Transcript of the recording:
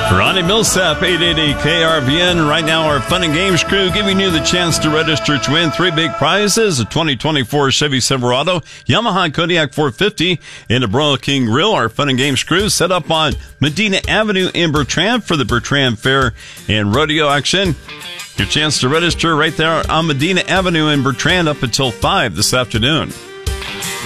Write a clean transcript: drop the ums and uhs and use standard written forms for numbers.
Ronnie Millsap, 880 KRVN. Right now, our Fun and Games crew giving you the chance to register to win 3 big prizes: a 2024 Chevy Silverado, Yamaha Kodiak 450, and a Broil King Grill. Our Fun and Games crew set up on Medina Avenue in Bertrand for the Bertrand Fair and Rodeo action. Your chance to register right there on Medina Avenue in Bertrand up until 5 this afternoon.